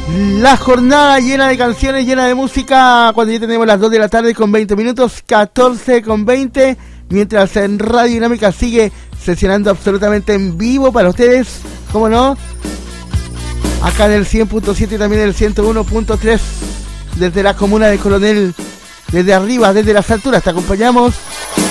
La jornada llena de canciones, llena de música, cuando ya tenemos las 2 de la tarde con 20 minutos, 14 con 20, mientras en Radio Dinámica sigue sesionando absolutamente en vivo para ustedes, ¿cómo no? Acá en el 100.7 y también en el 101.3, desde la comuna de Coronel, desde arriba, desde las alturas, te acompañamos